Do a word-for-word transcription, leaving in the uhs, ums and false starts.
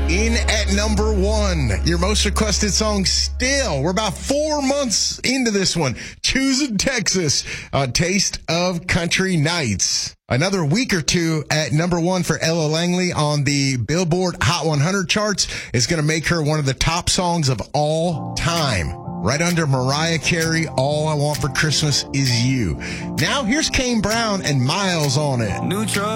In at number one, your most requested song still. We're about four months into this one. Choosing Texas, a Taste of Country Nights. Another week or two at number one for Ella Langley on the Billboard Hot one hundred charts is going to make her one of the top songs of all time. Right under Mariah Carey, All I Want for Christmas Is You. Now here's Kane Brown and Miles on it. New truck.